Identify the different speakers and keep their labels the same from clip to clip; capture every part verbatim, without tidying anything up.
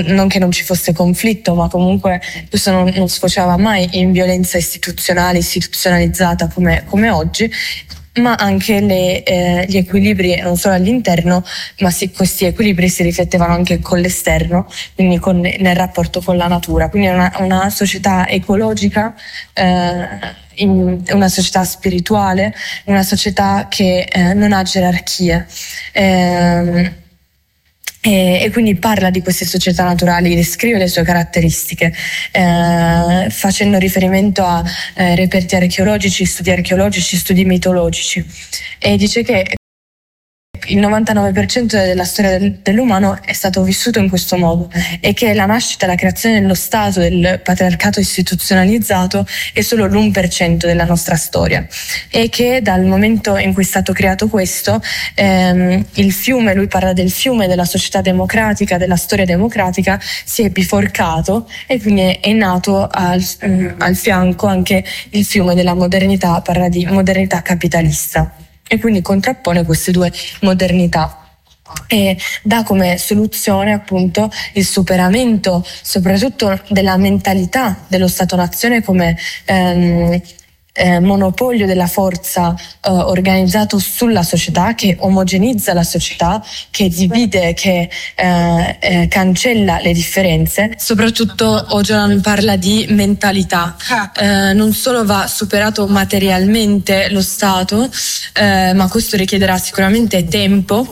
Speaker 1: non che non ci fosse conflitto, ma comunque questo non, non sfociava mai in violenza istituzionale, istituzionalizzata come, come oggi, ma anche le, eh, gli equilibri non solo all'interno, ma sì, questi equilibri si riflettevano anche con l'esterno, quindi con, nel rapporto con la natura. Quindi è una, una società ecologica, eh, in, una società spirituale, una società che eh, non ha gerarchie. Eh, E, e quindi parla di queste società naturali, descrive le sue caratteristiche, eh, facendo riferimento a eh, reperti archeologici, studi archeologici, studi mitologici, e dice che il novantanove per cento della storia del, dell'umano è stato vissuto in questo modo, e che la nascita e la creazione dello Stato, del patriarcato istituzionalizzato, è solo l'uno per cento della nostra storia, e che dal momento in cui è stato creato questo, ehm, il fiume, lui parla del fiume della società democratica, della storia democratica, si è biforcato, e quindi è nato al, al fianco anche il fiume della modernità, parla di modernità capitalista, e quindi contrappone queste due modernità e dà come soluzione appunto il superamento soprattutto della mentalità dello Stato-nazione come ehm, eh, monopolio della forza eh, organizzato sulla società, che omogenizza la società, che divide, che eh, eh, cancella le differenze. Soprattutto Öcalan parla di mentalità, eh, non solo va superato materialmente lo Stato, eh, ma questo richiederà sicuramente tempo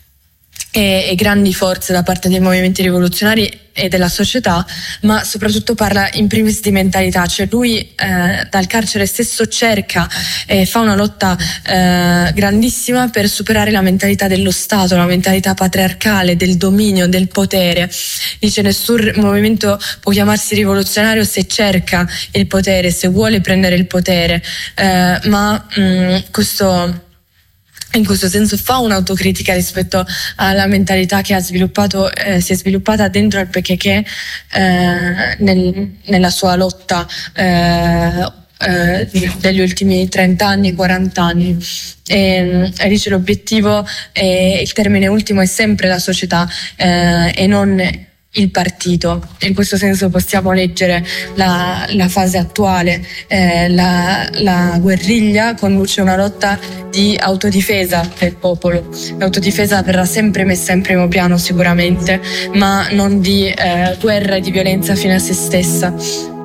Speaker 1: e, e grandi forze da parte dei movimenti rivoluzionari e della società, ma soprattutto parla in primis di mentalità, cioè lui eh, dal carcere stesso cerca e fa una lotta eh, grandissima per superare la mentalità dello Stato, la mentalità patriarcale, del dominio, del potere. Dice: nessun movimento può chiamarsi rivoluzionario se cerca il potere, se vuole prendere il potere, eh, ma mh, questo in questo senso fa un'autocritica rispetto alla mentalità che ha sviluppato, eh, si è sviluppata dentro al P K K eh, nel, nella sua lotta eh, eh, degli ultimi trenta anni, quaranta anni. E, e dice: l'obiettivo e il termine ultimo è sempre la società eh, e non il partito. In questo senso possiamo leggere la, la fase attuale, eh, la, la guerriglia conduce una lotta di autodifesa del popolo. L'autodifesa verrà sempre messa in primo piano sicuramente, ma non di eh, guerra e di violenza fine a se stessa.